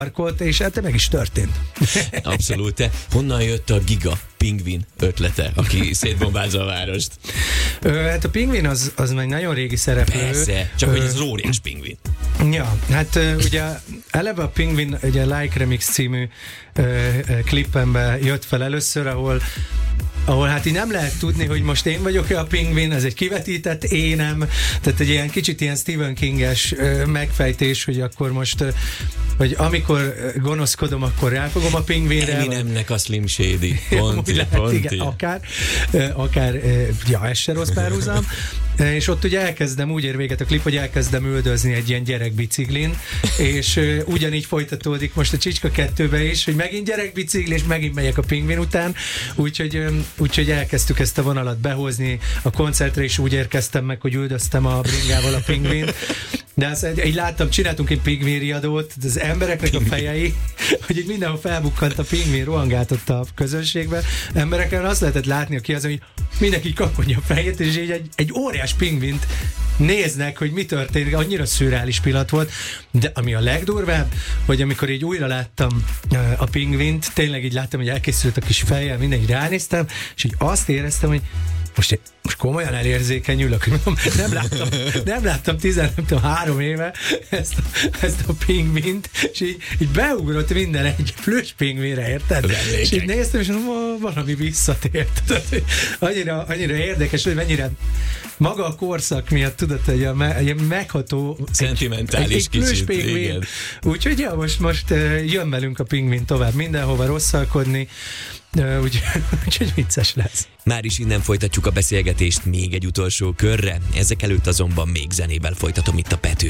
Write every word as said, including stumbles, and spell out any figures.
parkolt, és hát meg is történt. Abszolút. Te honnan jött a Giga pingvin ötlete, aki szétbombázza a várost? Ö, hát a pingvin az, az meg nagyon régi szereplő. Persze, csak Ö, hogy ez az óriás pingvin. Ja, hát ugye eleve a Pingvin ugye Like Remix című ö, klipemben jött fel először, ahol ahol hát így nem lehet tudni, hogy most én vagyok-e a pingvin, ez egy kivetített énem, tehát egy ilyen kicsit ilyen Stephen King-es ö, megfejtés, hogy akkor most, ö, hogy amikor gonoszkodom, akkor ráfogom a pingvinre. Eminemnek a Slim Shady. Ponti, lehet, ponti. Igen, akár, ö, akár, ö, ja, ez se rossz párhuzam. És ott ugye elkezdem, úgy ér véget a klip, hogy elkezdem üldözni egy ilyen gyerekbiciklin, és uh, ugyanígy folytatódik most a Csicska kettőbe is, hogy megint gyerekbicikli, és megint megyek a pingvin után, úgyhogy, um, úgyhogy elkezdtük ezt a vonalat behozni, a koncertre is úgy érkeztem meg, hogy üldöztem a bringával a pingvin, de azt így láttam, csináltunk egy pingvin riadót, az embereknek a fejei, hogy így mindenhol felbukkant a pingvin, rohangált ott a közönségbe, embereken azt lehetett látni, aki az, hogy mindenki kakonja a fejét, és így egy, egy óriás pingvint néznek, hogy mi történik, annyira szürreális pillanat volt, de ami a legdurvább, hogy amikor így újra láttam a pingvint, tényleg így láttam, hogy elkészült a kis fejjel, mindenki ránéztem, és így azt éreztem, hogy most, most komolyan elérzékenyülök, nem láttam, nem láttam tizenhárom éve ezt a, ezt a pingvint, és így, így beugrott minden egy plüss pingvinre, érted? Vennékek. És így néztem, és mondom, valami visszatért. Annyira, annyira érdekes, hogy mennyire maga a korszak miatt, tudod, hogy a, me, a megható szentimentális egy, egy kicsit, pingvin. Úgyhogy ja, most, most jön velünk a pingvin tovább mindenhova rosszalkodni, úgyhogy úgy, vicces lesz. Már is innen folytatjuk a beszélgetést még egy utolsó körre, ezek előtt azonban még zenével folytatom itt a Pető.